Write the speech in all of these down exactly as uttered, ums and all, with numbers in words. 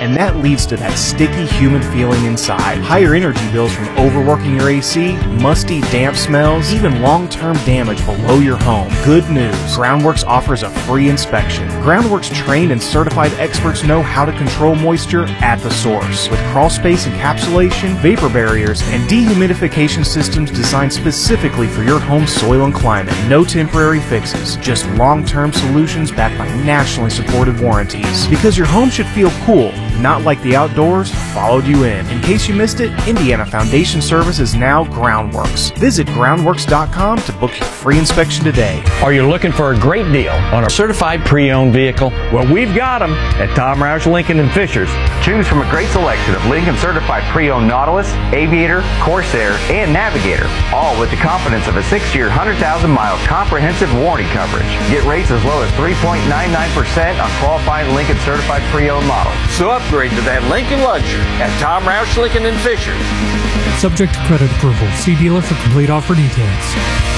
and that leads to that sticky, humid feeling inside. Higher energy bills from overworking your A C, musty, damp smells, even long-term damage below your home. Good news, Groundworks offers a free inspection. Groundworks trained and certified experts know how to control moisture at the source. With crawl space encapsulation, vapor barriers, and dehumidification systems designed specifically for your home's soil and climate. No temporary fixes, just long-term solutions backed by nationally supported warranties. Because your home should feel cool, not like the outdoors followed you in. In case you missed it, Indiana Foundation Service is now Groundworks. Visit groundworks dot com to book your free inspection today. Are you looking for a great deal on a certified pre-owned vehicle? Well, we've got them at Tom Roush Lincoln and Fishers. Choose from a great selection of Lincoln certified pre-owned Nautilus, Aviator, Corsair, and Navigator, all with the confidence of a six-year, one hundred thousand mile comprehensive warranty coverage. Get rates as low as three point nine nine percent on qualifying Lincoln certified pre-owned models. So upgrade to that Lincoln luxury at Tom Roush Lincoln and Fishers. Subject to credit approval. See dealer for complete offer details.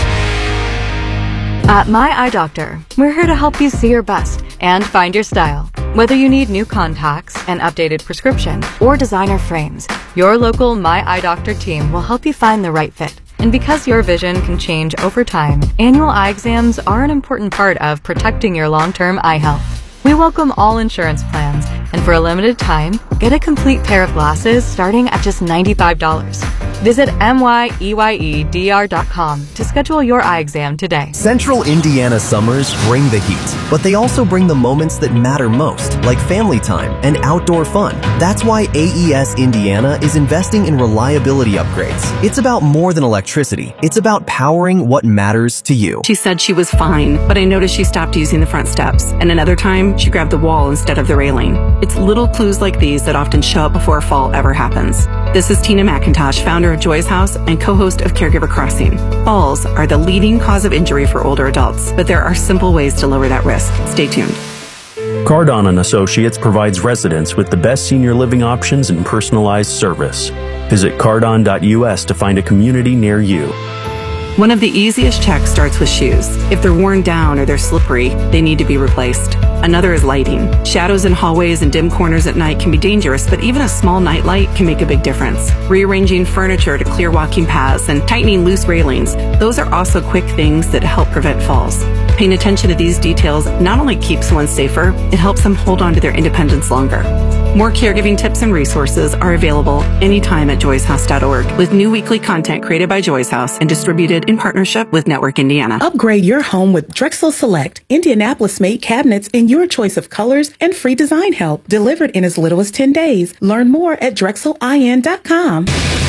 At My Eye Doctor, we're here to help you see your best and find your style. Whether you need new contacts, an updated prescription, or designer frames, your local My Eye Doctor team will help you find the right fit. And because your vision can change over time, annual eye exams are an important part of protecting your long-term eye health. We welcome all insurance plans, and for a limited time, get a complete pair of glasses starting at just ninety-five dollars. Visit M Y E Y E D R dot com to schedule your eye exam today. Central Indiana summers bring the heat, but they also bring the moments that matter most, like family time and outdoor fun. That's why A E S Indiana is investing in reliability upgrades. It's about more than electricity. It's about powering what matters to you. She said she was fine, but I noticed she stopped using the front steps. And another time, she grabbed the wall instead of the railing. It's little clues like these that often show up before a fall ever happens. This is Tina McIntosh, founder of Joy's House and co-host of Caregiver Crossing. Falls are the leading cause of injury for older adults, but there are simple ways to lower that risk. Stay tuned. Cardon and Associates provides residents with the best senior living options and personalized service. Visit cardon dot U S to find a community near you. One of the easiest checks starts with shoes. If they're worn down or they're slippery, they need to be replaced. Another is lighting. Shadows in hallways and dim corners at night can be dangerous, but even a small nightlight can make a big difference. Rearranging furniture to clear walking paths and tightening loose railings, those are also quick things that help prevent falls. Paying attention to these details not only keeps one safer, it helps them hold on to their independence longer. More caregiving tips and resources are available anytime at joys house dot org, with new weekly content created by Joy's House and distributed in partnership with Network Indiana. Upgrade your home with Drexel Select, Indianapolis-made cabinets in your choice of colors and free design help, delivered in as little as ten days. Learn more at drexel I N dot com.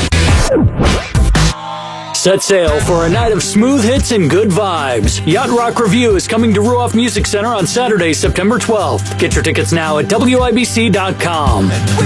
Set sail for a night of smooth hits and good vibes. Yacht Rock Review is coming to Ruoff Music Center on Saturday, September twelfth. Get your tickets now at W I B C dot com.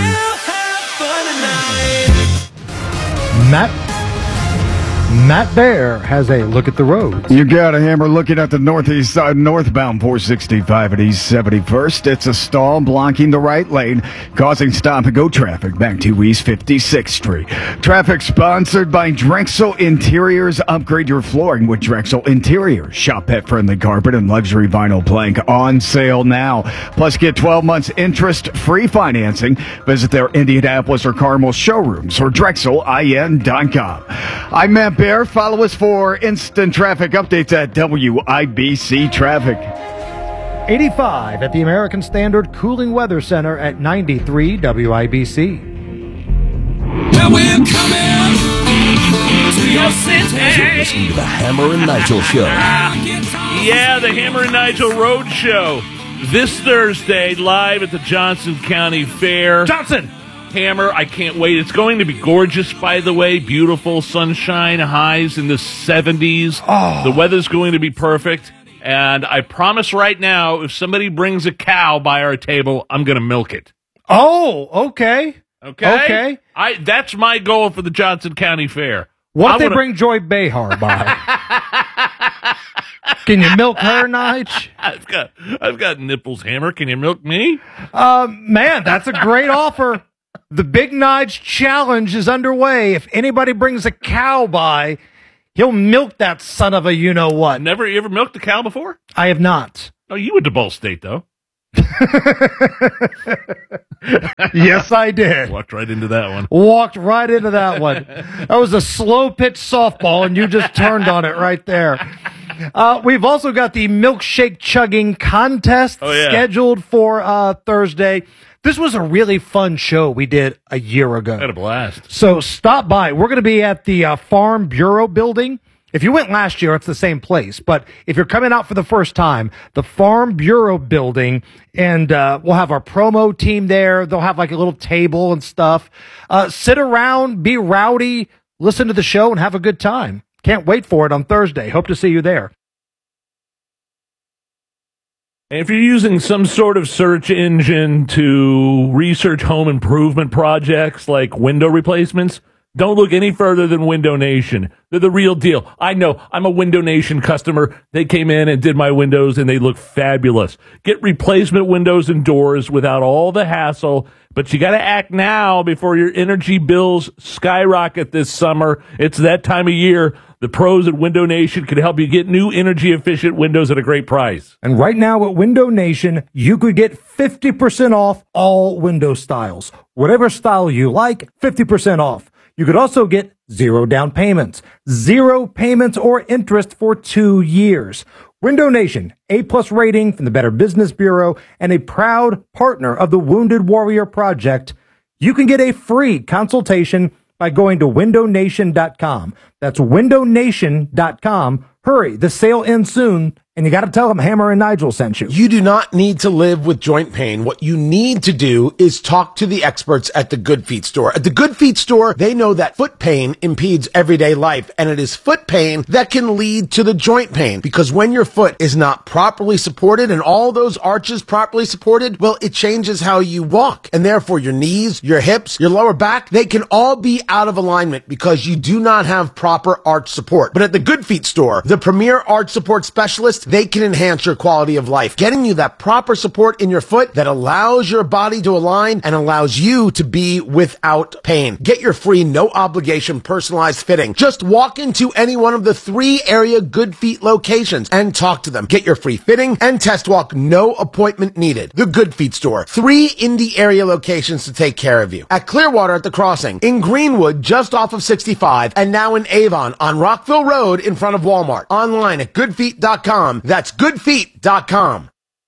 Matt Matt Bear has a look at the roads. You got a hammer looking at the northeast side, northbound four sixty-five at East seventy-first. It's a stall blocking the right lane, causing stop-and-go traffic back to East fifty-sixth Street. Traffic sponsored by Drexel Interiors. Upgrade your flooring with Drexel Interiors. Shop pet-friendly carpet and luxury vinyl plank on sale now. Plus, get twelve months interest-free financing. Visit their Indianapolis or Carmel showrooms or drexel I N dot com. I'm Matt Bear. Follow us for instant traffic updates at W I B C Traffic. eighty-five at the American Standard Cooling Weather Center at ninety-three W I B C. Well, we're coming to your city. You're listening to the Hammer and Nigel Show. Yeah, the Hammer and Nigel Road Show. This Thursday, live at the Johnson County Fair. Johnson! Hammer, I can't wait. It's going to be gorgeous, by the way. Beautiful sunshine, highs in the seventies. Oh. The weather's going to be perfect. And I promise right now, if somebody brings a cow by our table, I'm going to milk it. Oh, okay. Okay? Okay. I That's my goal for the Johnson County Fair. What I if they wanna... bring Joy Behar by? Can you milk her, Nige? I've got, I've got nipples, Hammer. Can you milk me? Um, man, that's a great offer. The Big Nige Challenge is underway. If anybody brings a cow by, he'll milk that son of a you-know-what. Never you ever milked a cow before? I have not. Oh, you went to Ball State, though. Yes, I did. Walked right into that one. Walked right into that one. That was a slow pitch softball, and you just turned on it right there. Uh, we've also got the milkshake chugging contest oh, yeah. scheduled for uh, Thursday. This was a really fun show we did a year ago. I had a blast. So stop by. We're going to be at the uh, Farm Bureau building. If you went last year, it's the same place. But if you're coming out for the first time, the Farm Bureau building, and uh, we'll have our promo team there. They'll have like a little table and stuff. Uh, sit around, be rowdy, listen to the show, and have a good time. Can't wait for it on Thursday. Hope to see you there. And if you're using some sort of search engine to research home improvement projects like window replacements, don't look any further than Window Nation. They're the real deal. I know. I'm a Window Nation customer. They came in and did my windows, and they look fabulous. Get replacement windows and doors without all the hassle, but you got to act now before your energy bills skyrocket this summer. It's that time of year. The pros at Window Nation can help you get new energy-efficient windows at a great price. And right now at Window Nation, you could get fifty percent off all window styles. Whatever style you like, fifty percent off. You could also get zero down payments, zero payments or interest for two years. Window Nation, A-plus rating from the Better Business Bureau, and a proud partner of the Wounded Warrior Project. You can get a free consultation by going to window nation dot com. That's window nation dot com. Hurry, the sale ends soon, and you got to tell them Hammer and Nigel sent you. You do not need to live with joint pain. What you need to do is talk to the experts at the Good Feet store. At the Good Feet store, they know that foot pain impedes everyday life, and it is foot pain that can lead to the joint pain, because when your foot is not properly supported and all those arches properly supported, well, it changes how you walk, and therefore your knees, your hips, your lower back, they can all be out of alignment because you do not have proper arch support. But at the Good Feet store, the premier arch support specialist, they can enhance your quality of life, getting you that proper support in your foot that allows your body to align and allows you to be without pain. Get your free, no obligation, personalized fitting. Just walk into any one of the three area Good Feet locations and talk to them. Get your free fitting and test walk, no appointment needed. The Good Feet store, three Indy area locations to take care of you. At Clearwater at the Crossing, in Greenwood just off of sixty-five, and now in Avon on Rockville Road in front of Walmart. Online at good feet dot com. That's good feet dot com.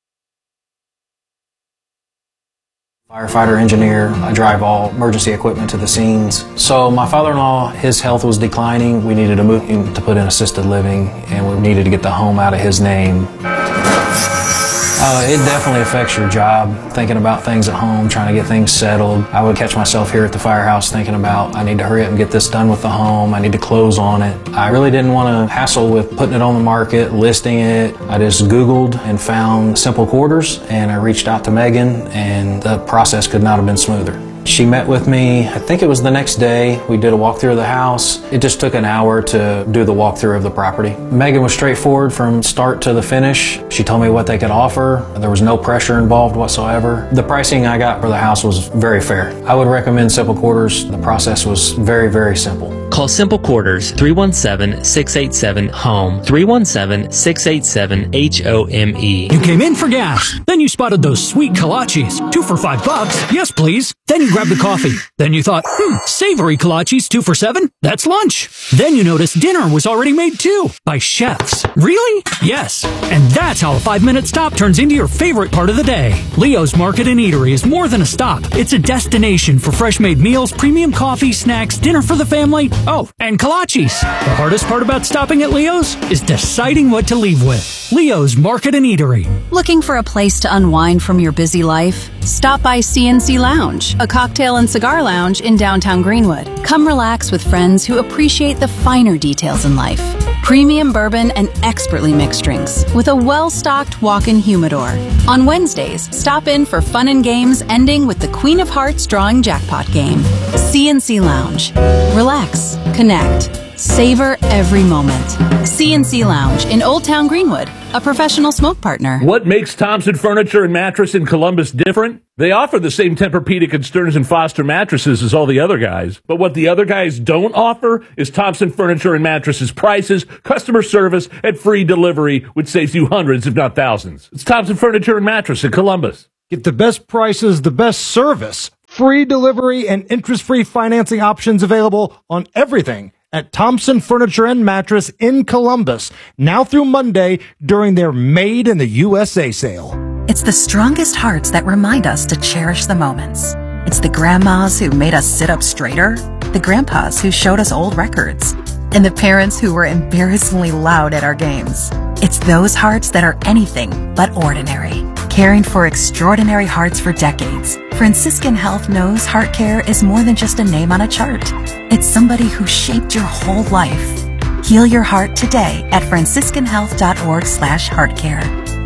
Firefighter engineer. I drive all emergency equipment to the scenes. So my father-in-law, his health was declining. We needed to move him to put in assisted living, and we needed to get the home out of his name. Uh, it definitely affects your job, thinking about things at home, trying to get things settled. I would catch myself here at the firehouse thinking about, I need to hurry up and get this done with the home. I need to close on it. I really didn't want to hassle with putting it on the market, listing it. I just Googled and found Simple Quarters, and I reached out to Megan, and the process could not have been smoother. She met with me, I think it was the next day. We did a walkthrough of the house. It just took an hour to do the walkthrough of the property. Megan was straightforward from start to the finish. She told me what they could offer. There was no pressure involved whatsoever. The pricing I got for the house was very fair. I would recommend Simple Quarters. The process was very, very simple. Call Simple Quarters three one seven, six eight seven, HOME, three one seven, six eight seven, H O M E. You came in for gas. Then you spotted those sweet kolaches. Two for five bucks. Yes, please. Then you grabbed the coffee. Then you thought, hmm, savory kolaches, two for seven? That's lunch. Then you noticed dinner was already made too, by chefs. Really? Yes. And that's how a five-minute stop turns into your favorite part of the day. Leo's Market and Eatery is more than a stop. It's a destination for fresh-made meals, premium coffee, snacks, dinner for the family, oh, and kolaches. The hardest part about stopping at Leo's is deciding what to leave with. Leo's Market and Eatery. Looking for a place to unwind from your busy life? Stop by C N C Lounge, a cocktail and cigar lounge in downtown Greenwood. Come relax with friends who appreciate the finer details in life. Premium bourbon and expertly mixed drinks with a well-stocked walk-in humidor. On Wednesdays, stop in for fun and games ending with the Queen of Hearts drawing jackpot game. C N C Lounge. Relax, connect, Savor every moment. C and C Lounge in Old Town Greenwood, a professional smoke partner. What makes Thompson Furniture and Mattress in Columbus different? They offer the same Tempur-Pedic and Stearns and Foster mattresses as all the other guys. But what the other guys don't offer is Thompson Furniture and Mattresses prices, customer service, and free delivery, which saves you hundreds, if not thousands. It's Thompson Furniture and Mattress in Columbus. Get the best prices, the best service, free delivery, and interest-free financing options available on everything at Thompson Furniture and Mattress in Columbus, now through Monday during their Made in the U S A sale. It's the strongest hearts that remind us to cherish the moments. It's the grandmas who made us sit up straighter, the grandpas who showed us old records, and the parents who were embarrassingly loud at our games. It's those hearts that are anything but ordinary. Caring for extraordinary hearts for decades, Franciscan Health knows heart care is more than just a name on a chart. It's somebody who shaped your whole life. Heal your heart today at franciscan health dot org slash heart care.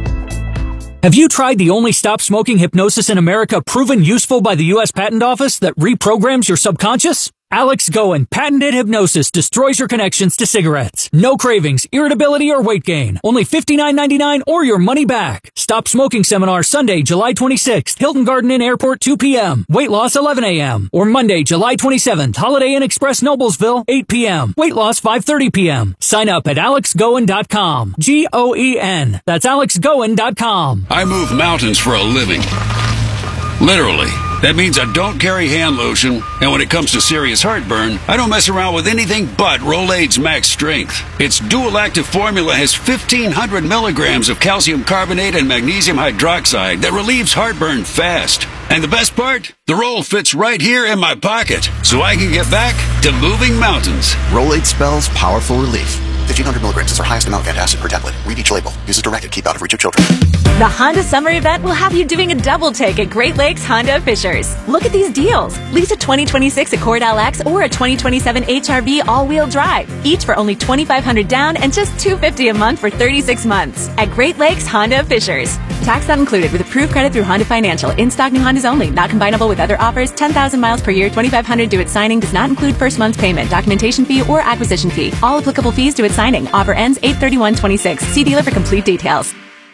Have you tried the only stop smoking hypnosis in America proven useful by the U S Patent Office that reprograms your subconscious? Alex Goen patented hypnosis destroys your connections to cigarettes. No cravings, irritability, or weight gain. Only fifty-nine ninety-nine or your money back. Stop Smoking Seminar Sunday, July twenty-sixth, Hilton Garden Inn Airport, two p.m. Weight loss, eleven a.m. Or Monday, July twenty-seventh, Holiday Inn Express Noblesville, eight p.m. Weight loss, five thirty p.m. Sign up at alex goen dot com. G O E N. That's alex goen dot com. I move mountains for a living. Literally. That means I don't carry hand lotion, and when it comes to serious heartburn, I don't mess around with anything but Rolaids Max Strength. Its dual-active formula has fifteen hundred milligrams of calcium carbonate and magnesium hydroxide that relieves heartburn fast. And the best part? The roll fits right here in my pocket, so I can get back to moving mountains. Rolaids spells powerful relief. fifteen hundred milligrams is our highest amount of antacid per tablet. Read each label. Use as directed. Keep out of reach of children. The Honda Summer Event will have you doing a double take at Great Lakes Honda of Fishers. Look at these deals. Lease a twenty twenty-six Accord L X or a twenty twenty-seven H R V all-wheel drive, each for only twenty-five hundred dollars down and just two hundred fifty dollars a month for thirty-six months at Great Lakes Honda of Fishers. Tax not included with approved credit through Honda Financial. In-stock new Hondas only. Not combinable with other offers. ten thousand miles per year. twenty-five hundred dollars due at signing. Does not include first month's payment, documentation fee, or acquisition fee. All applicable fees due at signing. Offer ends eight thirty-one twenty-six. See dealer for complete details.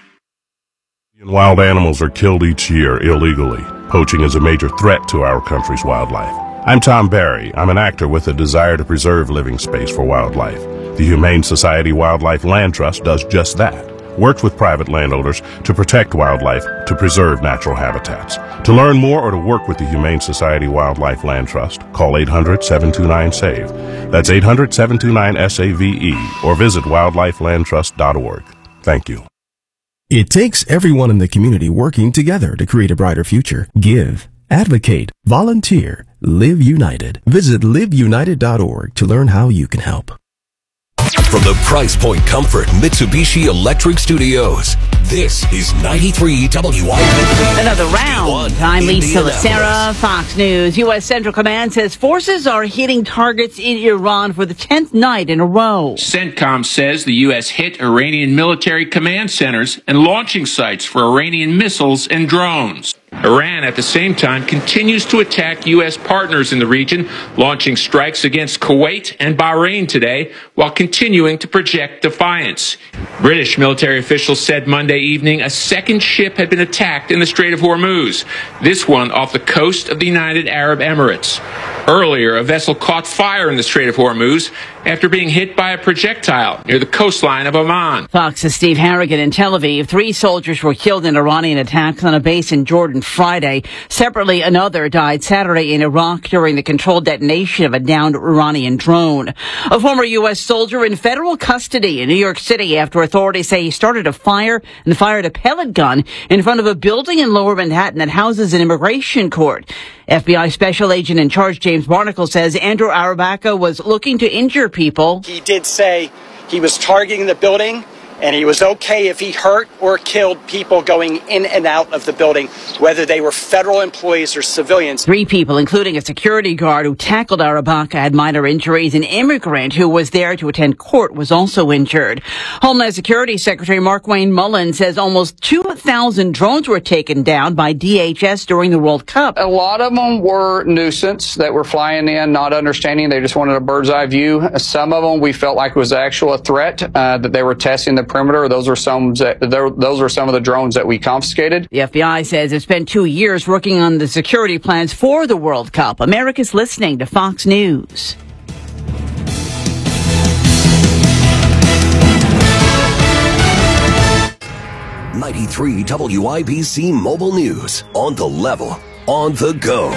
Wild animals are killed each year illegally. Poaching is a major threat to our country's wildlife. I'm Tom Barry. I'm an actor with a desire to preserve living space for wildlife. The Humane Society Wildlife Land Trust does just that. Works with private landowners to protect wildlife, to preserve natural habitats. To learn more or to work with the Humane Society Wildlife Land Trust, call eight hundred, seven two nine, SAVE. That's eight hundred, seven two nine, S A V E, or visit wildlife land trust dot org. Thank you. It takes everyone in the community working together to create a brighter future. Give, advocate, volunteer, live united. Visit live united dot org to learn how you can help. From the Price Point Comfort Mitsubishi Electric Studios, this is ninety-three W I N. Another round. I'm Lisa Lacera, Fox News. U S Central Command says forces are hitting targets in Iran for the tenth night in a row. CENTCOM says the U S hit Iranian military command centers and launching sites for Iranian missiles and drones. Iran, at the same time, continues to attack U S partners in the region, launching strikes against Kuwait and Bahrain today, while continuing to project defiance. British military officials said Monday evening a second ship had been attacked in the Strait of Hormuz, this one off the coast of the United Arab Emirates. Earlier, a vessel caught fire in the Strait of Hormuz after being hit by a projectile near the coastline of Oman. Fox's Steve Harrigan in Tel Aviv. Three soldiers were killed in Iranian attacks on a base in Jordan Friday. Separately, another died Saturday in Iraq during the controlled detonation of a downed Iranian drone. A former U S soldier in federal custody in New York City after authorities say he started a fire and fired a pellet gun in front of a building in Lower Manhattan that houses an immigration court. F B I Special Agent in Charge James Barnacle says Andrew Arabaca was looking to injure people. He did say he was targeting the building and he was okay if he hurt or killed people going in and out of the building, whether they were federal employees or civilians. Three people, including a security guard who tackled Arabaka, had minor injuries. An immigrant who was there to attend court was also injured. Homeland Security Secretary Markwayne Mullins says almost two thousand drones were taken down by D H S during the World Cup. A lot of them were nuisance that were flying in, not understanding. They just wanted a bird's eye view. Some of them we felt like was actual a threat, uh, that they were testing the perimeter. Those are some, those are some of the drones that we confiscated. The F B I says it's spent two years working on the security plans for the World Cup. America's listening to Fox News. ninety-three W I B C Mobile News. On the level, on the go.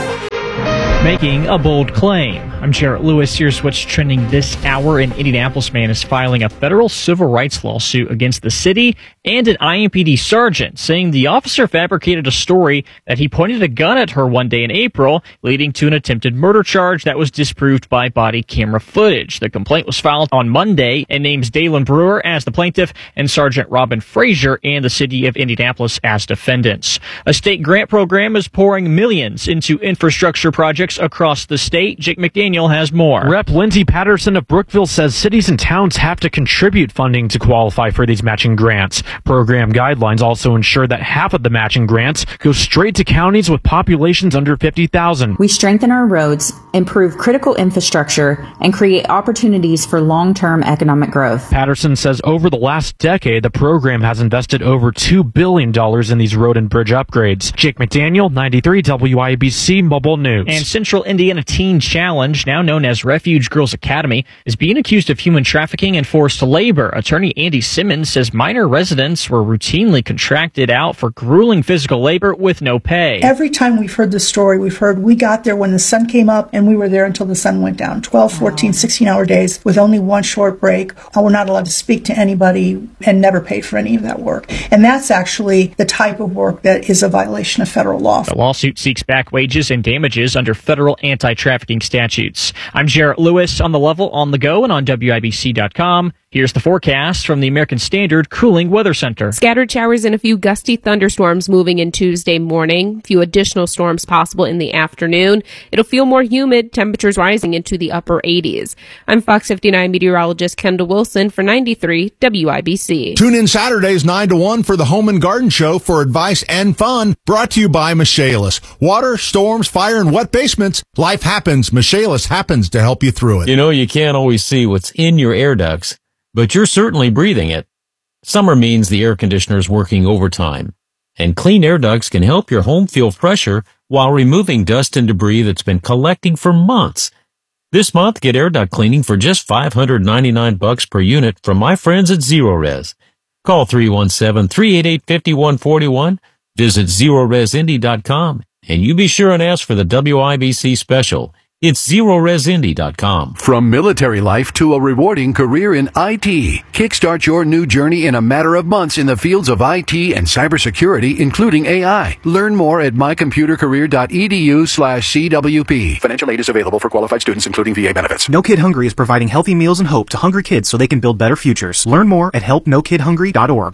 Making a bold claim. I'm Jarrett Lewis. Here's what's trending this hour. An Indianapolis man is filing a federal civil rights lawsuit against the city and an I M P D sergeant, saying the officer fabricated a story that he pointed a gun at her one day in April, leading to an attempted murder charge that was disproved by body camera footage. The complaint was filed on Monday and names Dalen Brewer as the plaintiff and Sergeant Robin Frazier and the city of Indianapolis as defendants. A state grant program is pouring millions into infrastructure projects across the state. Jake McDaniel has more. Rep Lindsey Patterson of Brookville says cities and towns have to contribute funding to qualify for these matching grants. Program guidelines also ensure that half of the matching grants go straight to counties with populations under fifty thousand. We strengthen our roads, improve critical infrastructure, and create opportunities for long-term economic growth. Patterson says over the last decade, the program has invested over two billion dollars in these road and bridge upgrades. Jake McDaniel, ninety-three W I B C Mobile News. And Central Indiana Teen Challenge, now known as Refuge Girls Academy, is being accused of human trafficking and forced labor. Attorney Andy Simmons says minor residents were routinely contracted out for grueling physical labor with no pay. Every time we've heard this story, we've heard we got there when the sun came up and we were there until the sun went down. twelve, fourteen, sixteen hour days with only one short break. We're not allowed to speak to anybody and never paid for any of that work. And that's actually the type of work that is a violation of federal law. The lawsuit seeks back wages and damages under federal anti-trafficking statutes. I'm Jarrett Lewis, on the level, on the go, and on W I B C dot com. Here's the forecast from the American Standard Cooling Weather Center. Scattered showers and a few gusty thunderstorms moving in Tuesday morning. A few additional storms possible in the afternoon. It'll feel more humid, temperatures rising into the upper eighties. I'm Fox fifty-nine meteorologist Kendall Wilson for ninety-three W I B C. Tune in Saturdays nine to one for the Home and Garden Show for advice and fun. Brought to you by Michaelis. Water, storms, fire, and wet basements. Life happens. Michaelis happens to help you through it. You know, you can't always see what's in your air ducts, but you're certainly breathing it. Summer means the air conditioner's working overtime, and clean air ducts can help your home feel fresher while removing dust and debris that's been collecting for months. This month, get air duct cleaning for just five hundred ninety-nine bucks per unit from my friends at ZeroRez. Call three one seven, three eight eight, five one four one, visit zero res indy dot com, and you be sure and ask for the W I B C special. It's zero res indy dot com. From military life to a rewarding career in I T, kickstart your new journey in a matter of months in the fields of I T and cybersecurity, including A I. Learn more at my computer career dot e d u slash c w p. Financial aid is available for qualified students, including V A benefits. No Kid Hungry is providing healthy meals and hope to hungry kids so they can build better futures. Learn more at help no kid hungry dot org.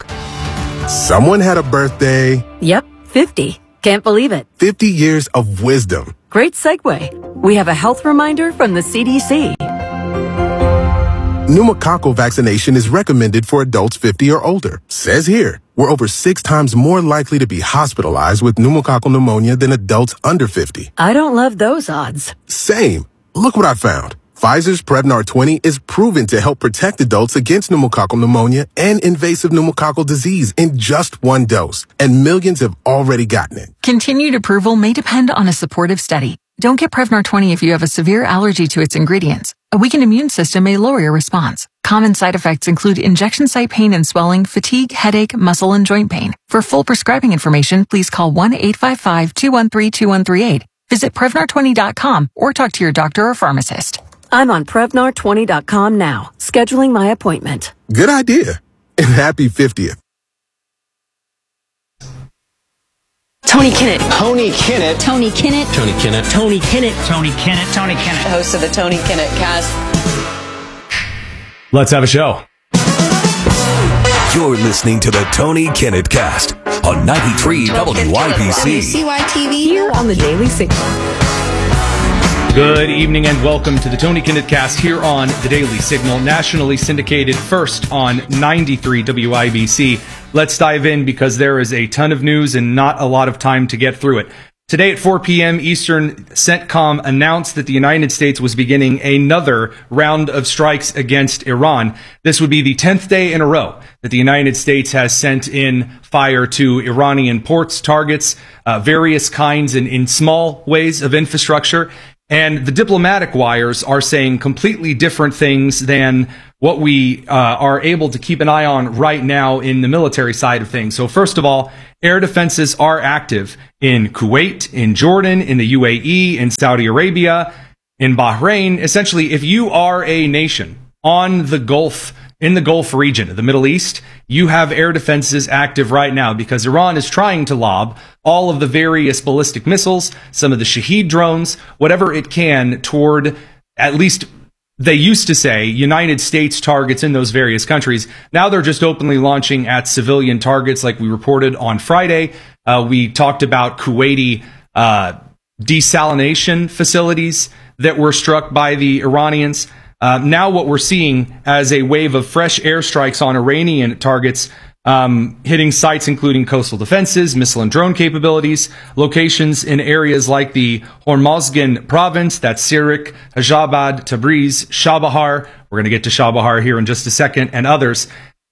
Someone had a birthday. Yep, fifty. Can't believe it. fifty years of wisdom. Great segue. We have a health reminder from the C D C. Pneumococcal vaccination is recommended for adults fifty or older. Says here, we're over six times more likely to be hospitalized with pneumococcal pneumonia than adults under fifty. I don't love those odds. Same. Look what I found. Pfizer's Prevnar twenty is proven to help protect adults against pneumococcal pneumonia and invasive pneumococcal disease in just one dose, and millions have already gotten it. Continued approval may depend on a supportive study. Don't get Prevnar twenty if you have a severe allergy to its ingredients. A weakened immune system may lower your response. Common side effects include injection site pain and swelling, fatigue, headache, muscle, and joint pain. For full prescribing information, please call one eight five five, two one three, two one three eight. Visit Prevnar twenty dot com or talk to your doctor or pharmacist. I'm on Prevnar twenty dot com now, scheduling my appointment. Good idea. And happy fiftieth. Tony Kinnett. Tony Kinnett. Tony Kinnett. Tony Kinnett. Tony Kinnett. Tony Kinnett. Tony Kinnett. Host of the Tony Kinnett Cast. Let's have a show. You're listening to the Tony Kinnett Cast on ninety-three W I B C. C Y T V here on the Daily Signal. Good evening and welcome to the Tony Kinnett Cast here on the Daily Signal, nationally syndicated first on ninety-three W I B C. Let's dive in because there is a ton of news and not a lot of time to get through it. Today at four p.m. Eastern, CENTCOM announced that the United States was beginning another round of strikes against Iran. This would be the tenth day in a row that the United States has sent in fire to Iranian ports, targets, uh, various kinds and in small ways of infrastructure. And the diplomatic wires are saying completely different things than what we uh, are able to keep an eye on right now in the military side of things. So first of all, air defenses are active in Kuwait, in Jordan, in the U A E, in Saudi Arabia, in Bahrain. Essentially, if you are a nation on the Gulf, in the Gulf region of the Middle East, you have air defenses active right now because Iran is trying to lob all of the various ballistic missiles, some of the Shahed drones, whatever it can toward, at least they used to say, United States targets in those various countries. Now they're just openly launching at civilian targets like we reported on Friday. Uh, we talked about Kuwaiti uh, desalination facilities that were struck by the Iranians. Uh, now what we're seeing as a wave of fresh airstrikes on Iranian targets, um, hitting sites including coastal defenses, missile and drone capabilities, locations in areas like the Hormozgan province, that's Sirik, Hajabad, Tabriz, Shabahar. We're going to get to Shabahar here in just a second, and others.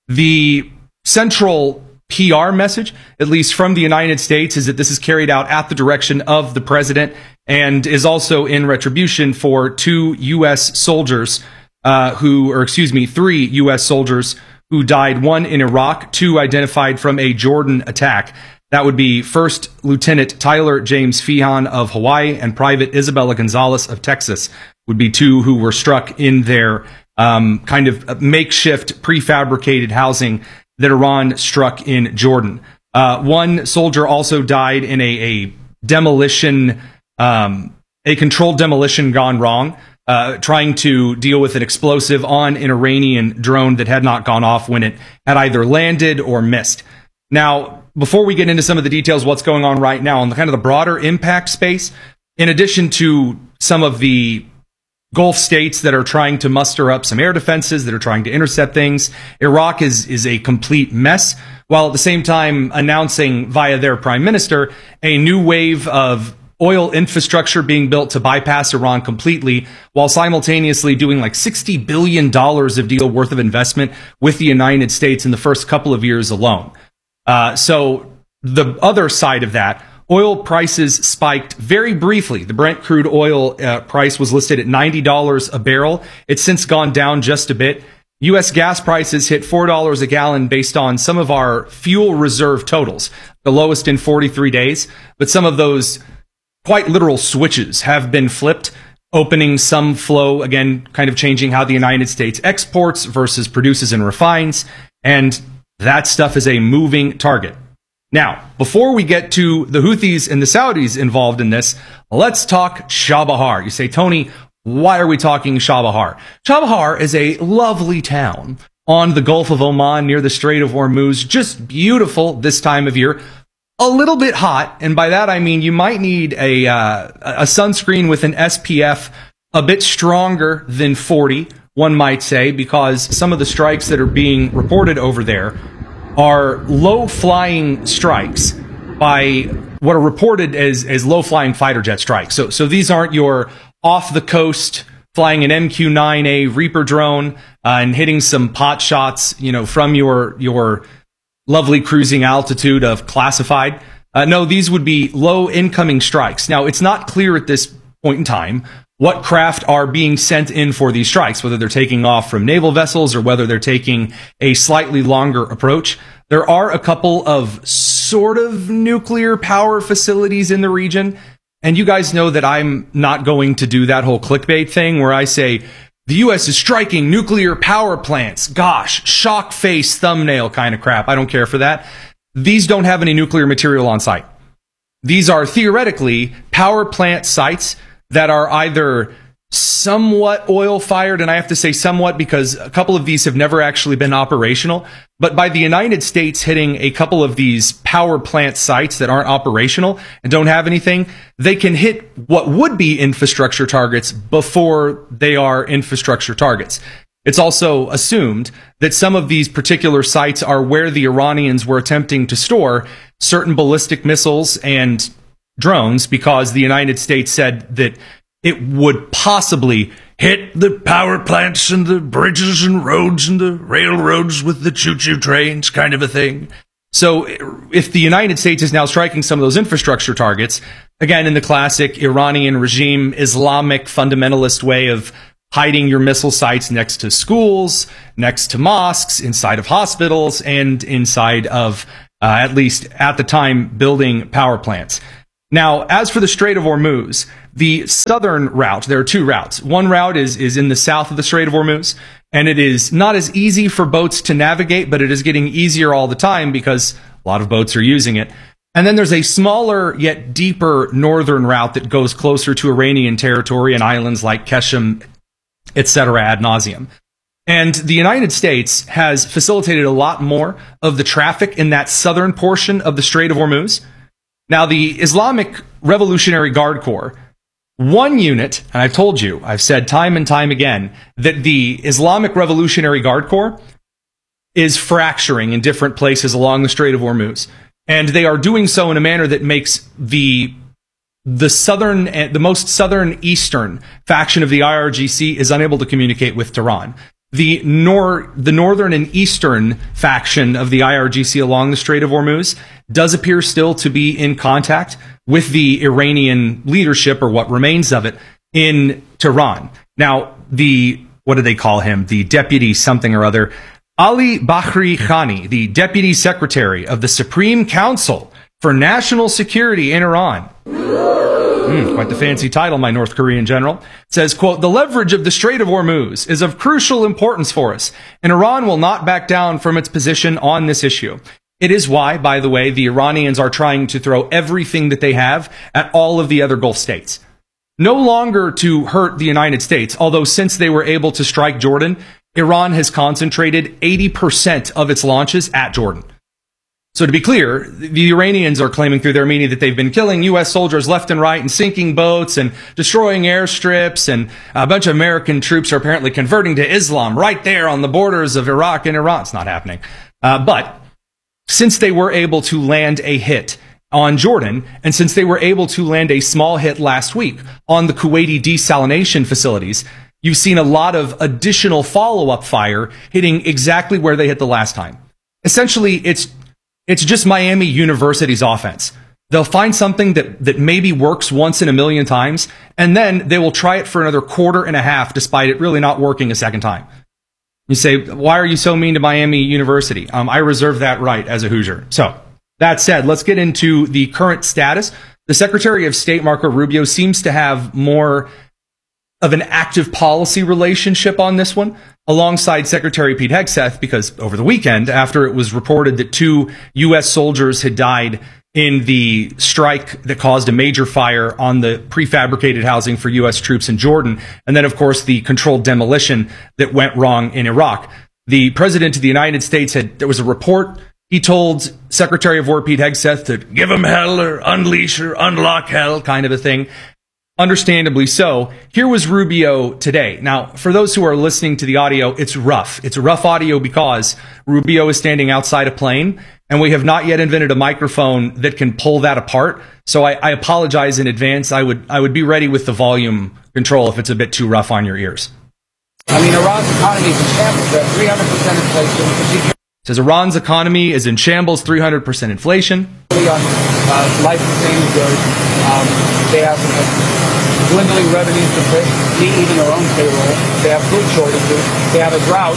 The central P R message, at least from the United States, is that this is carried out at the direction of the president and is also in retribution for two U S soldiers uh, who, or excuse me, three U S soldiers who died, one in Iraq, two identified from a Jordan attack. That would be First Lieutenant Tyler James Feehan of Hawaii and Private Isabella Gonzalez of Texas, would be two who were struck in their um, kind of makeshift prefabricated housing that Iran struck in Jordan. Uh, one soldier also died in a, a demolition, um, a controlled demolition gone wrong, uh, trying to deal with an explosive on an Iranian drone that had not gone off when it had either landed or missed. Now, before we get into some of the details of what's going on right now in the kind of the broader impact space, in addition to some of the Gulf states that are trying to muster up some air defenses, that are trying to intercept things, Iraq is, is a complete mess, while at the same time announcing via their prime minister a new wave of oil infrastructure being built to bypass Iran completely, while simultaneously doing like sixty billion dollars of deal worth of investment with the United States in the first couple of years alone. Uh, so the other side of that, oil prices spiked very briefly. The Brent crude oil uh, price was listed at ninety dollars a barrel. It's since gone down just a bit. U S gas prices hit four dollars a gallon based on some of our fuel reserve totals, the lowest in forty-three days. But some of those quite literal switches have been flipped, opening some flow, again, kind of changing how the United States exports versus produces and refines. And that stuff is a moving target. Now, before we get to the Houthis and the Saudis involved in this, let's talk Shabahar. You say, Tony, why are we talking Shabahar? Shabahar is a lovely town on the Gulf of Oman near the Strait of Hormuz. Just beautiful this time of year. A little bit hot, and by that I mean you might need a, uh, a sunscreen with an S P F a bit stronger than forty, one might say, because some of the strikes that are being reported over there are low-flying strikes by what are reported as, as low-flying fighter jet strikes. So, so these aren't your off-the-coast flying an M Q nine A Reaper drone uh, and hitting some pot shots, you know, from your your lovely cruising altitude of classified. Uh, no, these would be low incoming strikes. Now, it's not clear at this point in time what craft are being sent in for these strikes, whether they're taking off from naval vessels or whether they're taking a slightly longer approach. There are a couple of sort of nuclear power facilities in the region, and you guys know that I'm not going to do that whole clickbait thing where I say, the U S is striking nuclear power plants. Gosh, shock face thumbnail kind of crap. I don't care for that. These don't have any nuclear material on site. These are theoretically power plant sites that are either somewhat oil fired, and I have to say somewhat because a couple of these have never actually been operational. But by the United States hitting a couple of these power plant sites that aren't operational and don't have anything, they can hit what would be infrastructure targets before they are infrastructure targets. It's also assumed that some of these particular sites are where the Iranians were attempting to store certain ballistic missiles and drones, because the United States said that it would possibly hit the power plants and the bridges and roads and the railroads with the choo-choo trains, kind of a thing. So if the United States is now striking some of those infrastructure targets, again, in the classic Iranian regime, Islamic fundamentalist way of hiding your missile sites next to schools, next to mosques, inside of hospitals, and inside of, uh, at least at the time, building power plants. Now, as for the Strait of Hormuz, the southern route, there are two routes. One route is, is in the south of the Strait of Hormuz, and it is not as easy for boats to navigate, but it is getting easier all the time because a lot of boats are using it. And then there's a smaller yet deeper northern route that goes closer to Iranian territory and islands like Keshem, et cetera, ad nauseum. And the United States has facilitated a lot more of the traffic in that southern portion of the Strait of Hormuz. Now, the Islamic Revolutionary Guard Corps, one unit, and I've told you, I've said time and time again, that the Islamic Revolutionary Guard Corps is fracturing in different places along the Strait of Hormuz. And they are doing so in a manner that makes the the southern, the most southern eastern faction of the I R G C is unable to communicate with Tehran. The nor the northern and eastern faction of the I R G C along the Strait of Hormuz does appear still to be in contact with the Iranian leadership, or what remains of it, in Tehran. Now, the, what do they call him? The deputy something or other, Ali Bagheri Khani, the deputy secretary of the Supreme Council for National Security in Iran. Mm, quite the fancy title, my North Korean general. Says, quote, "The leverage of the Strait of Hormuz is of crucial importance for us, and Iran will not back down from its position on this issue. It is why, by the way, the Iranians are trying to throw everything that they have at all of the other Gulf states. No longer to hurt the United States, although since they were able to strike Jordan, Iran has concentrated eighty percent of its launches at Jordan." So to be clear, the Iranians are claiming through their media that they've been killing U S soldiers left and right and sinking boats and destroying airstrips, and a bunch of American troops are apparently converting to Islam right there on the borders of Iraq and Iran. It's not happening. Uh, but since they were able to land a hit on Jordan, and since they were able to land a small hit last week on the Kuwaiti desalination facilities, you've seen a lot of additional follow-up fire hitting exactly where they hit the last time. Essentially, it's It's just Miami University's offense. They'll find something that, that maybe works once in a million times, and then they will try it for another quarter and a half, despite it really not working a second time. You say, why are you so mean to Miami University? Um, I reserve that right as a Hoosier. So, that said, let's get into the current status. The Secretary of State, Marco Rubio, seems to have more of an active policy relationship on this one, alongside Secretary Pete Hegseth, because over the weekend, after it was reported that two U S soldiers had died in the strike that caused a major fire on the prefabricated housing for U S troops in Jordan, and then, of course, the controlled demolition that went wrong in Iraq, the President of the United States had, there was a report, he told Secretary of War Pete Hegseth to give them hell or unleash or unlock hell, kind of a thing. Understandably so. Here was Rubio today. Now, for those who are listening to the audio, it's rough. It's rough audio because Rubio is standing outside a plane, and we have not yet invented a microphone that can pull that apart. So I, I apologize in advance. I would I would be ready with the volume control if it's a bit too rough on your ears. I mean, Iran's economy is in shambles at three hundred percent inflation. It says Iran's economy is in shambles, three hundred percent inflation. On uh, life-sustaining goods, um, they have uh, dwindling revenues to meet even their own payroll. They have food shortages. They have a drought.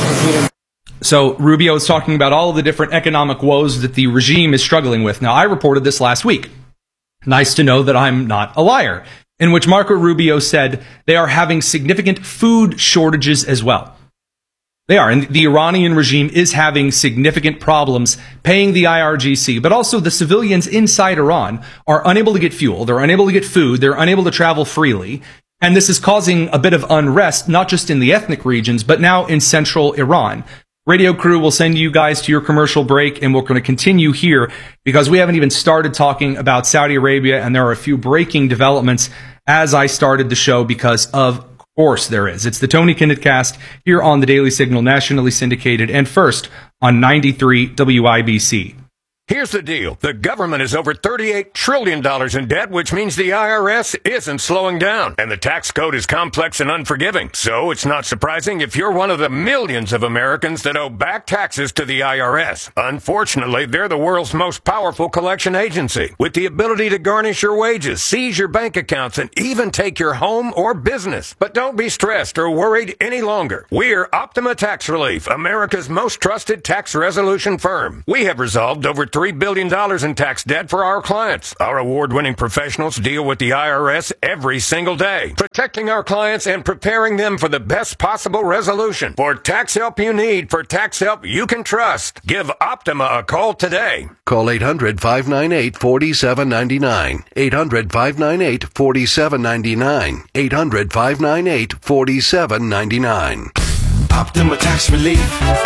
So Rubio is talking about all of the different economic woes that the regime is struggling with. Now, I reported this last week. Nice to know that I'm not a liar. In which Marco Rubio said they are having significant food shortages as well. They are, and the Iranian regime is having significant problems paying the I R G C, but also the civilians inside Iran are unable to get fuel, they're unable to get food, they're unable to travel freely, And this is causing a bit of unrest, not just in the ethnic regions, but now in central Iran. Radio crew will send you guys to your commercial break, and we're going to continue here because we haven't even started talking about Saudi Arabia, and there are a few breaking developments as I started the show because of course there is. It's the Tony Kinnett Cast here on the Daily Signal, nationally syndicated, and first on ninety-three W I B C. Here's the deal. The government is over thirty-eight trillion dollars in debt, which means the I R S isn't slowing down. And the tax code is complex and unforgiving. So it's not surprising if you're one of the millions of Americans that owe back taxes to the I R S. Unfortunately, they're the world's most powerful collection agency, with the ability to garnish your wages, seize your bank accounts, and even take your home or business. But don't be stressed or worried any longer. We're Optima Tax Relief, America's most trusted tax resolution firm. We have resolved over three billion dollars in tax debt for our clients. Our award-winning professionals deal with the I R S every single day, protecting our clients and preparing them for the best possible resolution. For tax help you need, for tax help you can trust, give Optima a call today. Call eight hundred, five nine eight, four seven nine nine. eight hundred, five nine eight, four seven nine nine. eight hundred, five nine eight, four seven nine nine. Optima Tax Relief.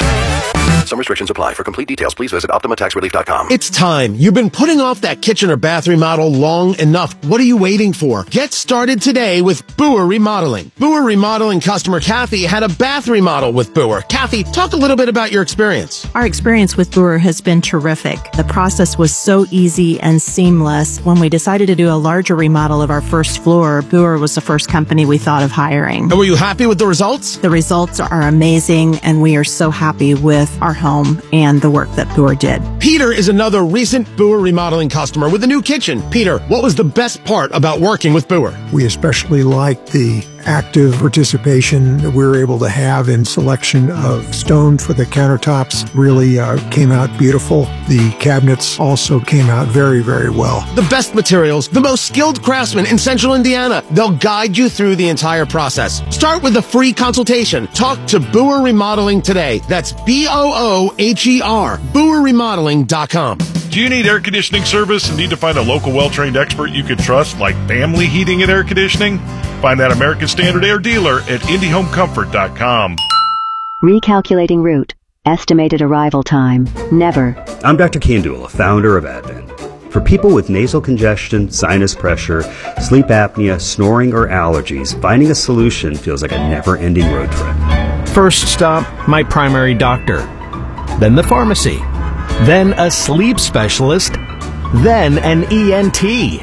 Some restrictions apply. For complete details, please visit Optima Tax Relief dot com. It's time. You've been putting off that kitchen or bath remodel long enough. What are you waiting for? Get started today with Boer Remodeling. Boer Remodeling customer Kathy had a bath remodel with Boer. Kathy, talk a little bit about your experience. Our experience with Boer has been terrific. The process was so easy and seamless. When we decided to do a larger remodel of our first floor, Boer was the first company we thought of hiring. And were you happy with the results? The results are amazing, and we are so happy with our home and the work that Boer did. Peter is another recent Boer Remodeling customer with a new kitchen. Peter, what was the best part about working with Boer? We especially liked the active participation that we were able to have in selection of stone for the countertops. Really uh, came out beautiful. The cabinets also came out very, very well. The best materials, the most skilled craftsmen in Central Indiana. They'll guide you through the entire process. Start with a free consultation. Talk to Boer Remodeling today. That's B O O H E R, Boer Remodeling dot com. Do you need air conditioning service and need to find a local well-trained expert you can trust, like Family Heating and Air Conditioning? Find that American Standard Air dealer at Indy Home Comfort dot com. Recalculating route. Estimated arrival time. Never. I'm Doctor Kandula, founder of Advent. For people with nasal congestion, sinus pressure, sleep apnea, snoring, or allergies, finding a solution feels like a never-ending road trip. First stop, my primary doctor. Then the pharmacy. Then a sleep specialist. Then an E N T.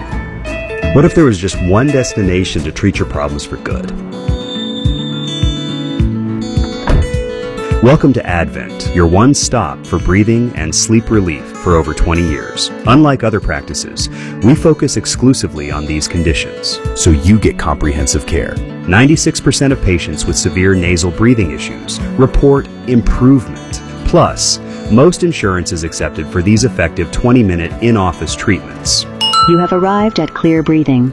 What if there was just one destination to treat your problems for good? Welcome to Advent, your one stop for breathing and sleep relief for over twenty years. Unlike other practices, we focus exclusively on these conditions, so you get comprehensive care. ninety-six percent of patients with severe nasal breathing issues report improvement. Plus, most insurance is accepted for these effective twenty-minute in-office treatments. You have arrived at Clear Breathing.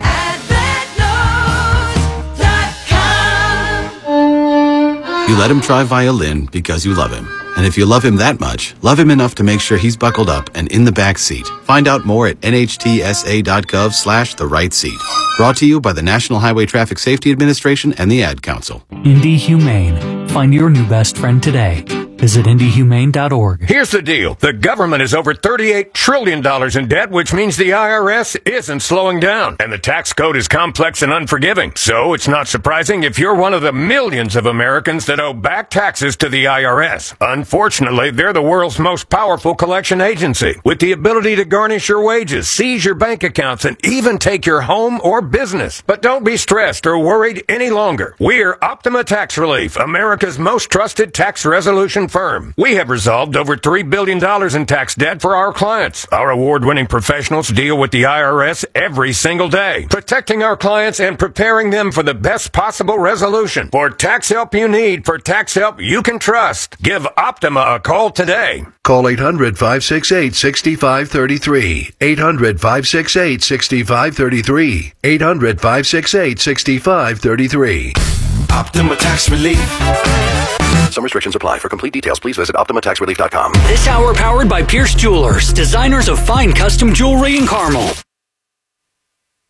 You let him try violin because you love him. And if you love him that much, love him enough to make sure he's buckled up and in the back seat. Find out more at N H T S A dot gov slash the right seat. Brought to you by the National Highway Traffic Safety Administration and the Ad Council. Indy Humane. Find your new best friend today. Visit Indy Humane dot org. Here's the deal. The government is over thirty-eight trillion dollars in debt, which means the I R S isn't slowing down. And the tax code is complex and unforgiving. So it's not surprising if you're one of the millions of Americans that owe back taxes to the I R S. Unfortunately, they're the world's most powerful collection agency, with the ability to garnish your wages, seize your bank accounts, and even take your home or business. But don't be stressed or worried any longer. We're Optima Tax Relief, America's most trusted tax resolution firm. We have resolved over three billion dollars in tax debt for our clients. Our award-winning professionals deal with the I R S every single day, protecting our clients and preparing them for the best possible resolution. For tax help you need, for tax help you can trust, give Optima a call today. Call eight hundred, five six eight, six five three three. eight hundred, five six eight, six five three three. eight hundred, five six eight, six five three three. Optima Tax Relief. Some restrictions apply. For complete details, please visit Optima Tax Relief dot com. This hour powered by Pierce Jewelers, designers of fine custom jewelry in Carmel.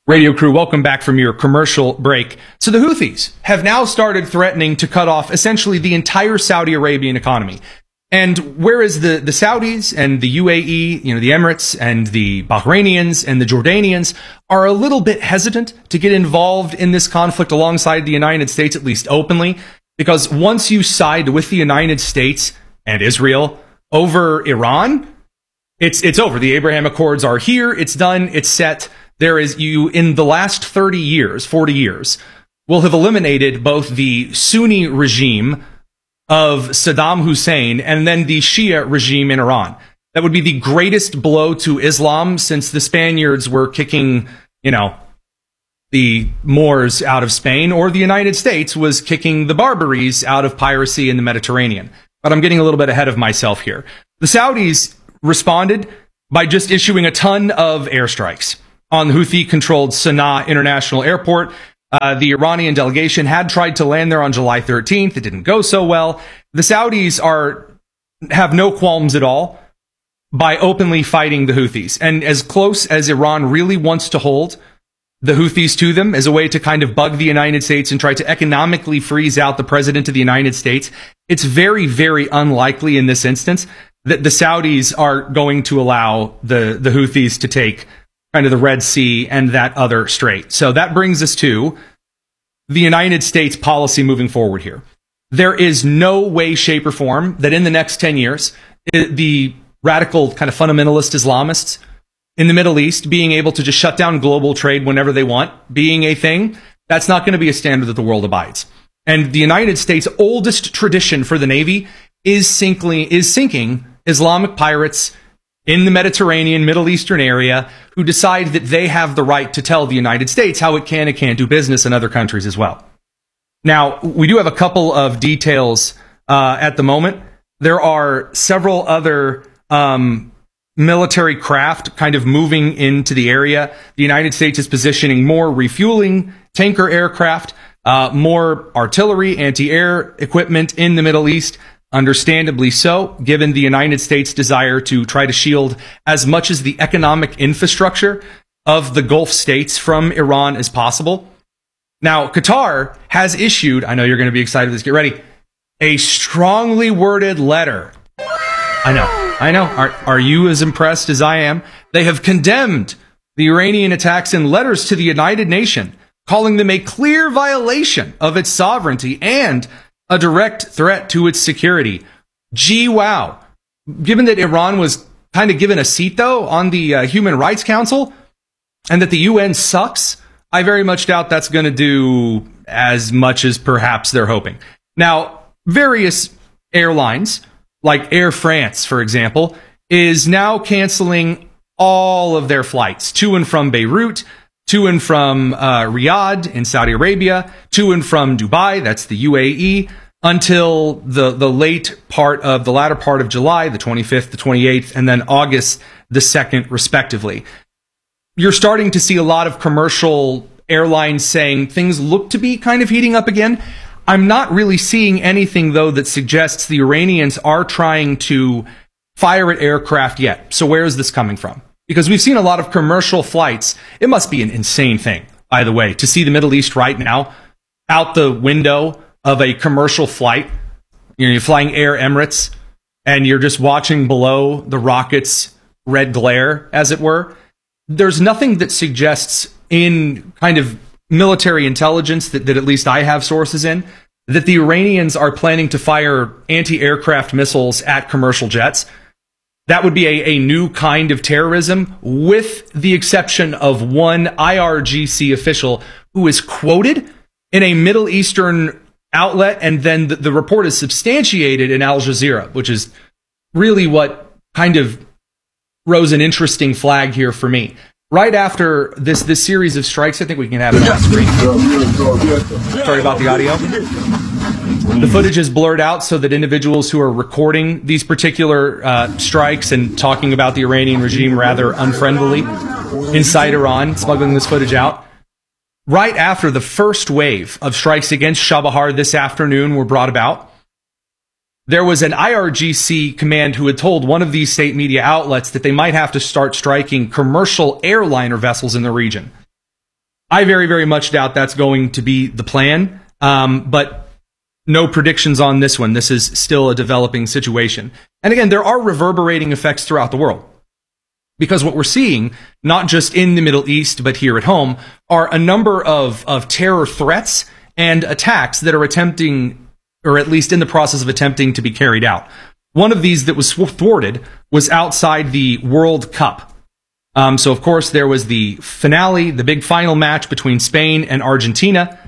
Radio crew, welcome back from your commercial break. So the Houthis have now started threatening to cut off essentially the entire Saudi Arabian economy. And whereas the, the Saudis and the U A E, you know, the Emirates and the Bahrainians and the Jordanians are a little bit hesitant to get involved in this conflict alongside the United States, at least openly, because once you side with the United States and Israel over Iran, it's, it's over. The Abraham Accords are here. It's done. It's set. There is, you, in the last thirty years, forty years, will have eliminated both the Sunni regime of Saddam Hussein and then the Shia regime in Iran. That would be the greatest blow to Islam since the Spaniards were kicking, you know, the Moors out of Spain, or the United States was kicking the Barbaries out of piracy in the Mediterranean. But I'm getting a little bit ahead of myself here. The Saudis responded by just issuing a ton of airstrikes on the Houthi-controlled Sana'a International Airport. Uh, the Iranian delegation had tried to land there on July thirteenth. It didn't go so well. The Saudis are have no qualms at all by openly fighting the Houthis. And as close as Iran really wants to hold the Houthis to them as a way to kind of bug the United States and try to economically freeze out the president of the United States, it's very, very unlikely in this instance that the Saudis are going to allow the, the Houthis to take kind of the Red Sea and that other strait. So that brings us to the United States policy moving forward here. There is no way, shape, or form that in the next ten years, the radical kind of fundamentalist Islamists in the Middle East being able to just shut down global trade whenever they want, being a thing, that's not going to be a standard that the world abides. And the United States' oldest tradition for the Navy is sinking, is sinking Islamic pirates in the Mediterranean, Middle Eastern area, who decide that they have the right to tell the United States how it can and can't do business in other countries as well. Now, we do have a couple of details uh, at the moment. There are several other um, military craft kind of moving into the area. The United States is positioning more refueling tanker aircraft, uh, more artillery, anti-air equipment in the Middle East. Understandably so, given the United States' desire to try to shield as much as the economic infrastructure of the Gulf states from Iran as possible. Now, Qatar has issued, I know you're going to be excited, let's get ready, a strongly worded letter. I know, I know. Are, are you as impressed as I am? They have condemned the Iranian attacks in letters to the United Nations, calling them a clear violation of its sovereignty and a direct threat to its security. Gee, wow. Given that Iran was kind of given a seat, though, on the uh, Human Rights Council, and that the U N sucks, I very much doubt that's going to do as much as perhaps they're hoping. Now, various airlines, like Air France, for example, is now canceling all of their flights to and from Beirut, to and from uh, Riyadh in Saudi Arabia, to and from Dubai, that's the U A E, until the, the late part of the latter part of July, the twenty-fifth, the twenty-eighth, and then August the second, respectively. You're starting to see a lot of commercial airlines saying things look to be kind of heating up again. I'm not really seeing anything, though, that suggests the Iranians are trying to fire at aircraft yet. So where is this coming from? Because we've seen a lot of commercial flights. It must be an insane thing, by the way, to see the Middle East right now out the window of a commercial flight. You know, you're flying Air Emirates, and you're just watching below the rocket's red glare, as it were. There's nothing that suggests in kind of military intelligence that, that at least I have sources in, that the Iranians are planning to fire anti-aircraft missiles at commercial jets. That would be a, a new kind of terrorism, with the exception of one I R G C official who is quoted in a Middle Eastern outlet, and then the, the report is substantiated in Al Jazeera, which is really what kind of rose an interesting flag here for me. Right after this this series of strikes, I think we can have it on screen. Sorry about the audio. The footage is blurred out so that individuals who are recording these particular uh, strikes and talking about the Iranian regime rather unfriendly inside Iran, smuggling this footage out. Right after the first wave of strikes against Chabahar this afternoon were brought about, there was an I R G C command who had told one of these state media outlets that they might have to start striking commercial airliner vessels in the region. I very, very much doubt that's going to be the plan, um, but no predictions on this one. This is still a developing situation. And again, there are reverberating effects throughout the world. Because what we're seeing, not just in the Middle East, but here at home, are a number of, of terror threats and attacks that are attempting, or at least in the process of attempting to be carried out. One of these that was thwarted was outside the World Cup. Um, so, of course, there was the finale, the big final match between Spain and Argentina.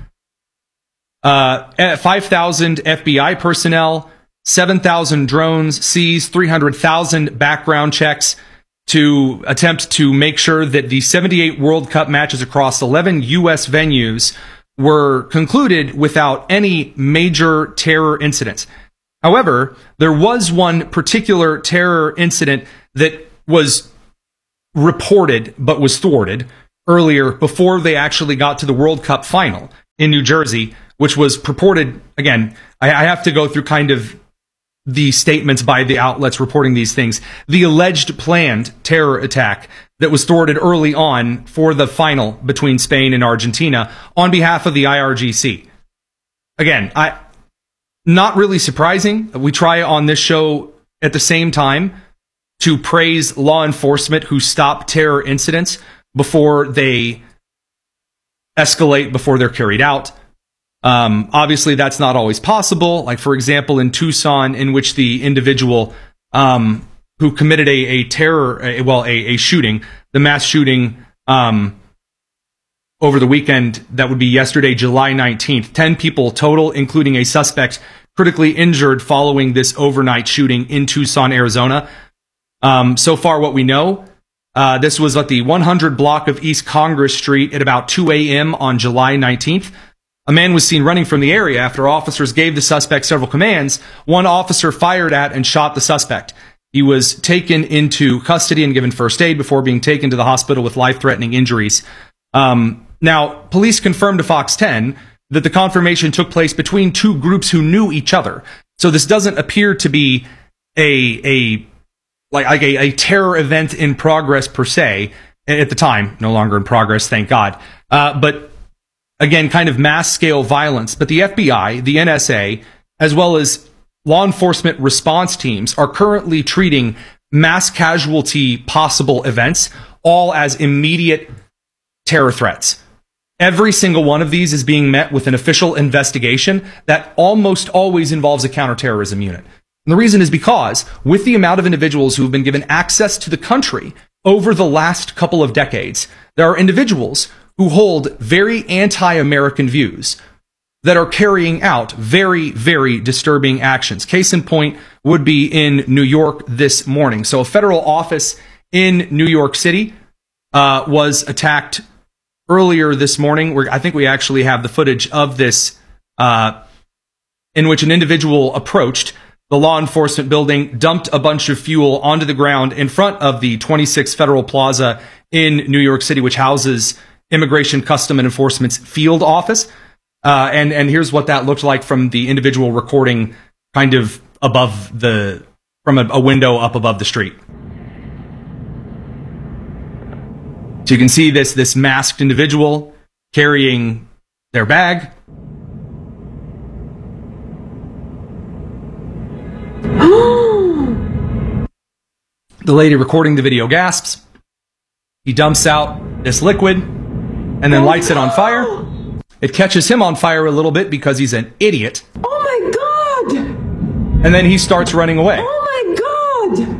Uh, five thousand F B I personnel, seven thousand drones seized, three hundred thousand background checks to attempt to make sure that the seventy-eight World Cup matches across eleven U S venues were concluded without any major terror incidents. However, there was one particular terror incident that was reported but was thwarted earlier before they actually got to the World Cup final in New Jersey, which was purported, again, I, I have to go through kind of the statements by the outlets reporting these things, the alleged planned terror attack that was thwarted early on for the final between Spain and Argentina on behalf of the I R G C. Again, I not really surprising. We try on this show at the same time to praise law enforcement who stop terror incidents before they escalate, before they're carried out. Um, obviously, that's not always possible. Like, for example, in Tucson, in which the individual um, who committed a, a terror, a, well, a, a shooting, the mass shooting um, over the weekend, that would be yesterday, July nineteenth. Ten people total, including a suspect critically injured following this overnight shooting in Tucson, Arizona. Um, so far, what we know, uh, this was at the one hundred block of East Congress Street at about two a.m. on July nineteenth. A man was seen running from the area after officers gave the suspect several commands. One officer fired at and shot the suspect. He was taken into custody and given first aid before being taken to the hospital with life-threatening injuries. Um, now, police confirmed to Fox ten that the confirmation took place between two groups who knew each other. So this doesn't appear to be a a like, like a, a terror event in progress per se at the time. No longer in progress, thank God. Uh, but again, kind of mass-scale violence. But the F B I, the N S A, as well as law enforcement response teams are currently treating mass casualty possible events all as immediate terror threats. Every single one of these is being met with an official investigation that almost always involves a counterterrorism unit. And the reason is because, with the amount of individuals who have been given access to the country over the last couple of decades, there are individuals who hold very anti-American views that are carrying out very, very disturbing actions. Case in point would be in New York this morning. So a federal office in New York City uh, was attacked earlier this morning. Where I think we actually have the footage of this, uh, in which an individual approached the law enforcement building, dumped a bunch of fuel onto the ground in front of the twenty-six Federal Plaza in New York City, which houses Immigration Custom and Enforcement's field office. Uh, and, and here's what that looked like from the individual recording kind of above the, from a, a window up above the street. So you can see this, this masked individual carrying their bag. The lady recording the video gasps. He dumps out this liquid and then lights it on fire. It catches him on fire a little bit because he's an idiot. Oh my God! And then he starts running away. Oh my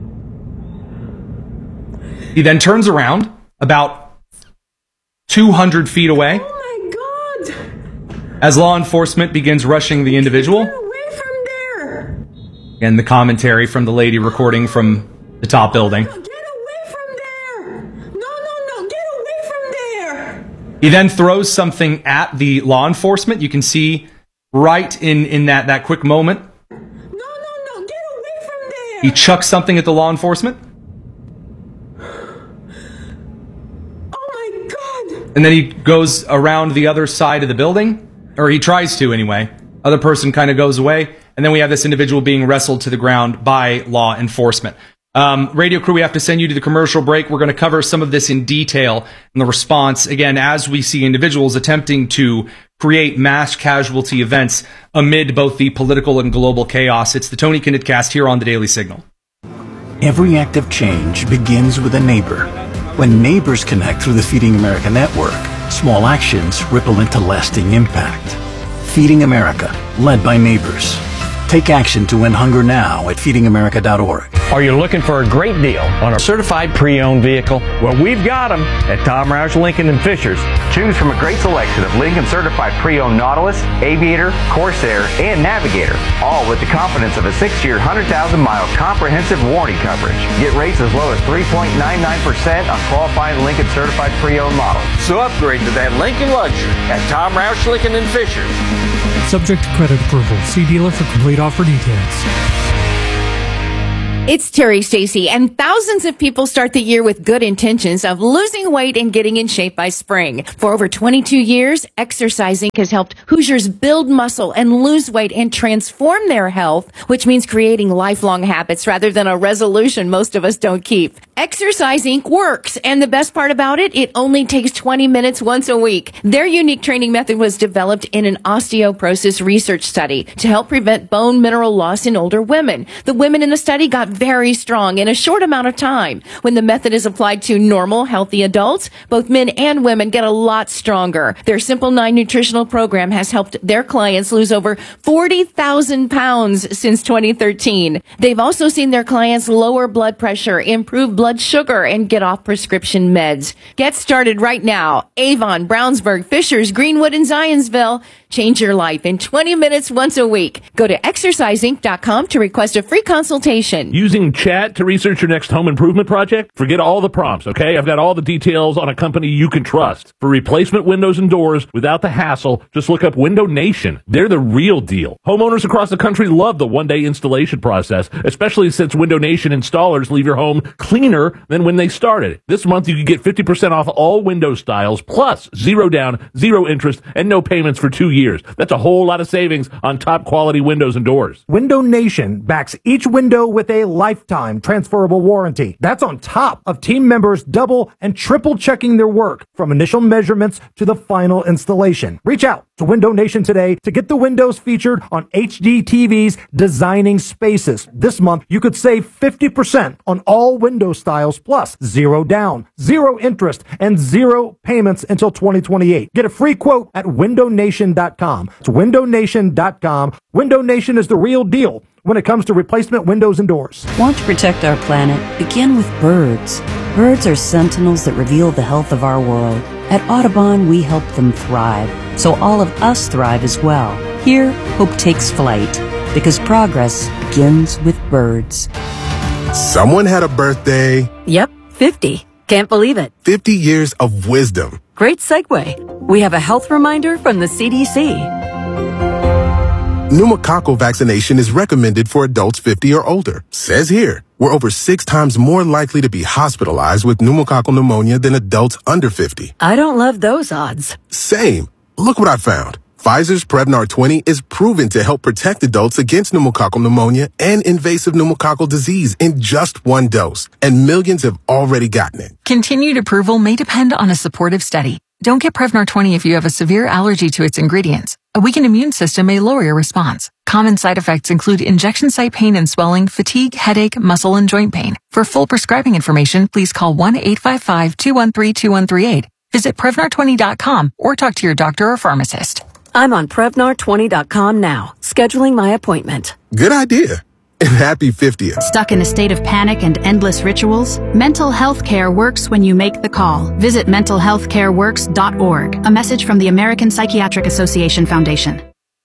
God! He then turns around about two hundred feet away. Oh my God! As law enforcement begins rushing the individual. Get away from there! And the commentary from the lady recording from the top building. Get away from there! No, no, no! Get away from there! He then throws something at the law enforcement. You can see right in, in that, that quick moment. No, no, no! Get away from there! He chucks something at the law enforcement. Oh my God! And then he goes around the other side of the building. Or he tries to anyway. Other person kind of goes away. And then we have this individual being wrestled to the ground by law enforcement. Um, radio crew, we have to send you to the commercial break. We're going to cover some of this in detail and the response, again, as we see individuals attempting to create mass casualty events amid both the political and global chaos. It's the Tony Kinnett Cast here on the Daily Signal. Every act of change begins with a neighbor. When neighbors connect through the Feeding America network, small actions ripple into lasting impact. Feeding America, led by neighbors. Take action to end hunger now at feeding america dot org. Are you looking for a great deal on a certified pre-owned vehicle? Well, we've got them at Tom Roush Lincoln and Fishers. Choose from a great selection of Lincoln certified pre-owned Nautilus, Aviator, Corsair, and Navigator, all with the confidence of a six-year, one hundred thousand mile comprehensive warranty coverage. Get rates as low as three point nine nine percent on qualifying Lincoln certified pre-owned models. So upgrade to that Lincoln luxury at Tom Roush Lincoln and Fishers. Subject to credit approval. See dealer for complete offer details. It's Terry Stacy, and thousands of people start the year with good intentions of losing weight and getting in shape by spring. For over twenty-two years, exercising has helped Hoosiers build muscle and lose weight and transform their health, which means creating lifelong habits rather than a resolution most of us don't keep. Exercise Incorporated works, and the best part about it, it only takes twenty minutes once a week. Their unique training method was developed in an osteoporosis research study to help prevent bone mineral loss in older women. The women in the study got very strong in a short amount of time. When the method is applied to normal, healthy adults, both men and women get a lot stronger. Their Simple nine nutritional program has helped their clients lose over forty thousand pounds since twenty thirteen. They've also seen their clients lower blood pressure, improve blood sugar, and get off prescription meds. Get started right now. Avon, Brownsburg, Fishers, Greenwood, and Zionsville. Change your life in twenty minutes once a week. Go to exercise inc dot com to request a free consultation. Using chat to research your next home improvement project? Forget all the prompts, okay? I've got all the details on a company you can trust. For replacement windows and doors without the hassle, just look up Window Nation. They're the real deal. Homeowners across the country love the one-day installation process, especially since Window Nation installers leave your home cleaner than when they started. This month you can get fifty percent off all window styles, plus zero down, zero interest, and no payments for two years. Years. That's a whole lot of savings on top quality windows and doors. Window Nation backs each window with a lifetime transferable warranty. That's on top of team members double and triple checking their work from initial measurements to the final installation. Reach out to Window Nation today to get the windows featured on H D T V's Designing Spaces. This month, you could save fifty percent on all window styles, plus zero down, zero interest, and zero payments until twenty twenty-eight. Get a free quote at window nation dot com. It's window nation dot com. Window Nation is the real deal when it comes to replacement windows and doors. Want to protect our planet? Begin with birds. Birds are sentinels that reveal the health of our world. At Audubon, we help them thrive, so all of us thrive as well. Here, hope takes flight, because progress begins with birds. Someone had a birthday. Yep, fifty. Can't believe it. fifty years of wisdom. Great segue. We have a health reminder from the C D C. Pneumococcal vaccination is recommended for adults fifty or older. Says here, we're over six times more likely to be hospitalized with pneumococcal pneumonia than adults under fifty. I don't love those odds. Same. Look what I found. Pfizer's Prevnar twenty is proven to help protect adults against pneumococcal pneumonia and invasive pneumococcal disease in just one dose. And millions have already gotten it. Continued approval may depend on a supportive study. Don't get Prevnar twenty if you have a severe allergy to its ingredients. A weakened immune system may lower your response. Common side effects include injection site pain and swelling, fatigue, headache, muscle, and joint pain. For full prescribing information, please call one eight five five, two one three, two one three eight. Visit Prevnar twenty dot com or talk to your doctor or pharmacist. I'm on Prevnar twenty dot com now, scheduling my appointment. Good idea. And happy fiftieth. Stuck in a state of panic and endless rituals? Mental health care works when you make the call. Visit mental health care works dot org. A message from the American Psychiatric Association Foundation.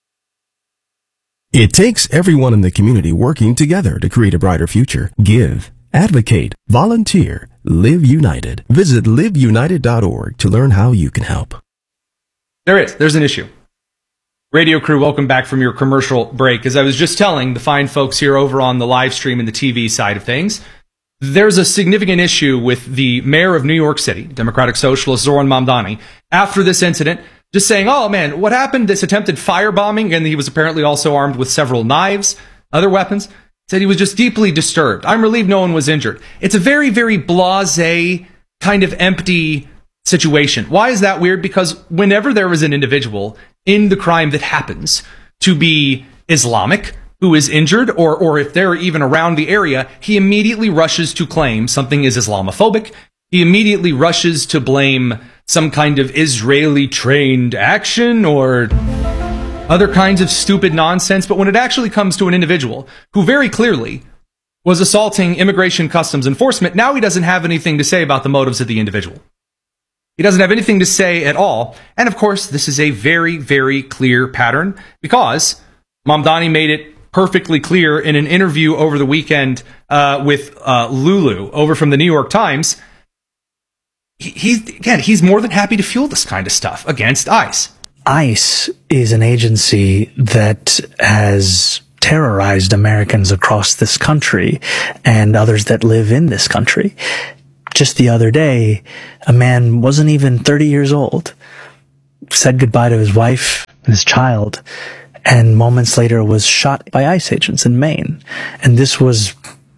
It takes everyone in the community working together to create a brighter future. Give, advocate, volunteer, live united. Visit live united dot org to learn how you can help. There is. There's an issue. Radio crew, welcome back from your commercial break. As I was just telling the fine folks here over on the live stream and the T V side of things, there's a significant issue with the mayor of New York City, Democratic Socialist Zoran Mamdani, after this incident, just saying, oh man, what happened? This attempted firebombing, and he was apparently also armed with several knives, other weapons. said he was just deeply disturbed. I'm relieved no one was injured. It's a very, very blasé, kind of empty situation. Why is that weird? Because whenever there is an individual in the crime that happens to be Islamic who is injured, or or if they're even around the area, he immediately rushes to claim something is Islamophobic. He immediately rushes to blame some kind of Israeli-trained action or other kinds of stupid nonsense. But when it actually comes to an individual who very clearly was assaulting Immigration Customs Enforcement, now he doesn't have anything to say about the motives of the individual. He doesn't have anything to say at all. And of course, this is a very, very clear pattern because Mamdani made it perfectly clear in an interview over the weekend uh, with uh, Lulu over from the New York Times. He, he's, again, he's more than happy to fuel this kind of stuff against ICE. ICE is an agency that has terrorized Americans across this country and others that live in this country. Just the other day, a man wasn't even thirty years old, said goodbye to his wife and his child, and moments later was shot by ICE agents in Maine. And this was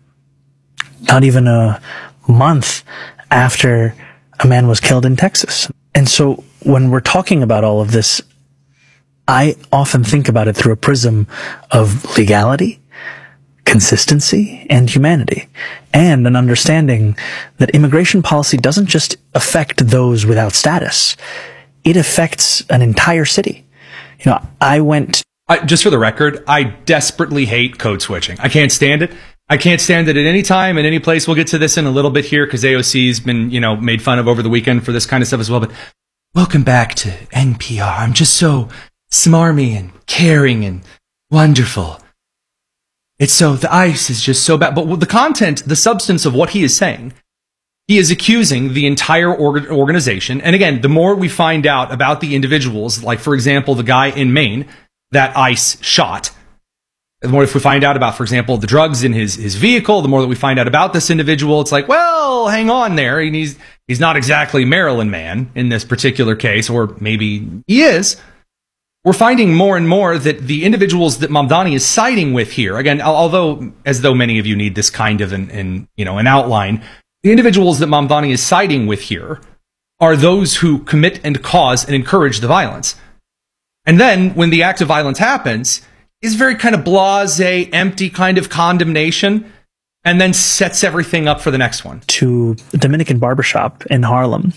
not even a month after a man was killed in Texas. And so when we're talking about all of this, I often think about it through a prism of legality, consistency, and humanity, and an understanding that immigration policy doesn't just affect those without status. It affects an entire city. You know, I went... I, just for the record, I desperately hate code switching. I can't stand it. I can't stand it at any time, at any place. We'll get to this in a little bit here because A O C's been, you know, made fun of over the weekend for this kind of stuff as well. But welcome back to N P R. I'm just so smarmy and caring and wonderful. It's so, the ICE is just so bad. But the content, the substance of what he is saying, he is accusing the entire org- organization. And again, the more we find out about the individuals, like, for example, the guy in Maine that ICE shot, the more if we find out about, for example, the drugs in his, his vehicle, the more that we find out about this individual, it's like, well, hang on there. And he's, he's not exactly Maryland Man in this particular case, or maybe he is. We're finding more and more that the individuals that Mamdani is siding with here, again, although as though many of you need this kind of an, an you know an outline, the individuals that Mamdani is siding with here are those who commit and cause and encourage the violence. And then when the act of violence happens, is very kind of blasé, empty kind of condemnation, and then sets everything up for the next one. To the Dominican barbershop in Harlem.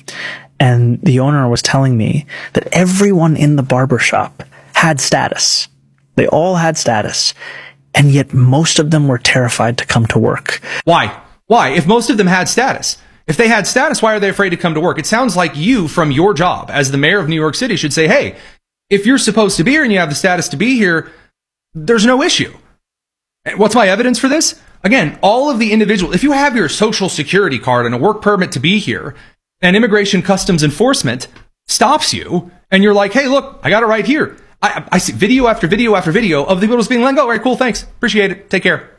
And the owner was telling me that everyone in the barbershop had status. They all had status. And yet most of them were terrified to come to work. Why? Why? If most of them had status, if they had status, why are they afraid to come to work? It sounds like you, from your job as the mayor of New York City, should say, hey, if you're supposed to be here and you have the status to be here, there's no issue. What's my evidence for this? Again, all of the individuals, if you have your social security card and a work permit to be here, and Immigration Customs Enforcement stops you, and you're like, hey, look, I got it right here. I, I see video after video after video of the people just being like, oh, all right, cool, thanks. Appreciate it. Take care.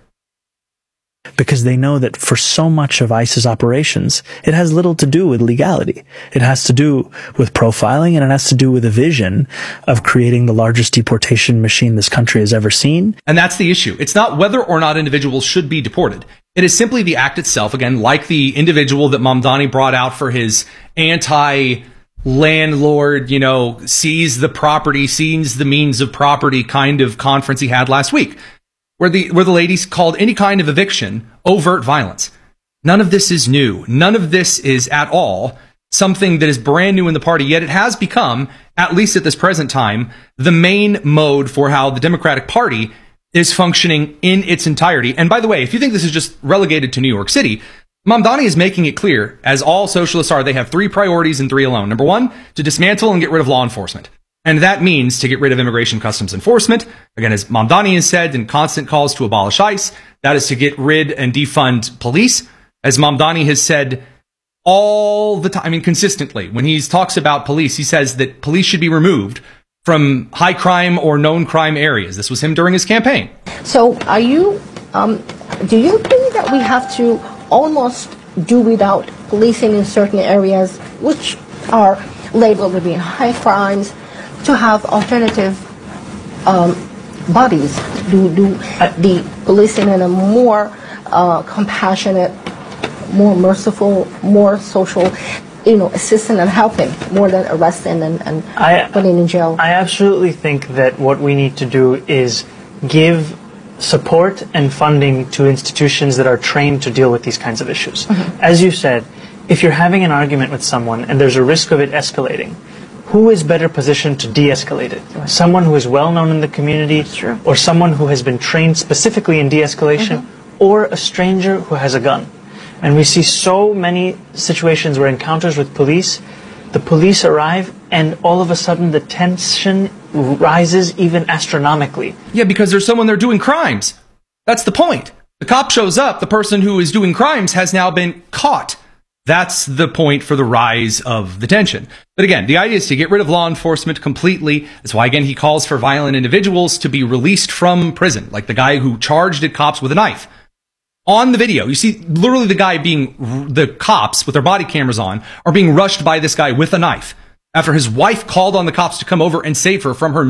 Because they know that for so much of ICE's operations, it has little to do with legality. It has to do with profiling, and it has to do with a vision of creating the largest deportation machine this country has ever seen. And that's the issue. It's not whether or not individuals should be deported. It is simply the act itself, again, like the individual that Mamdani brought out for his anti-landlord, you know, seize the property, seize the means of property kind of conference he had last week, where the where the ladies called any kind of eviction overt violence. None of this is new. None of this is at all something that is brand new in the party, yet it has become, at least at this present time, the main mode for how the Democratic Party is functioning in its entirety. And by the way, if you think this is just relegated to New York City, Mamdani is making it clear, as all socialists are, they have three priorities and three alone. Number one, to dismantle and get rid of law enforcement. And that means to get rid of Immigration Customs Enforcement. Again, as Mamdani has said in constant calls to abolish ICE, that is to get rid and defund police. As Mamdani has said all the time, I mean, consistently, when he talks about police, he says that police should be removed from high crime or known crime areas. This was him during his campaign. So are you, um, do you think that we have to almost do without policing in certain areas which are labeled to be high crimes, to have alternative um, bodies? Do, do the policing in a more uh, compassionate, more merciful, more social, you know, assisting and helping more than arresting and, and I, putting in jail? I absolutely think that what we need to do is give support and funding to institutions that are trained to deal with these kinds of issues. Mm-hmm. As you said, if you're having an argument with someone and there's a risk of it escalating, who is better positioned to de-escalate it? Right. Someone who is well known in the community, or someone who has been trained specifically in de-escalation, mm-hmm. or a stranger who has a gun. And we see so many situations where encounters with police, the police arrive and all of a sudden the tension rises even astronomically. Yeah, because there's someone there doing crimes. That's the point. The cop shows up, the person who is doing crimes has now been caught. That's the point for the rise of the tension. But again, the idea is to get rid of law enforcement completely. That's why, again, he calls for violent individuals to be released from prison, like the guy who charged at cops with a knife. On the video, you see literally the guy being, the cops with their body cameras on, are being rushed by this guy with a knife after his wife called on the cops to come over and save her from her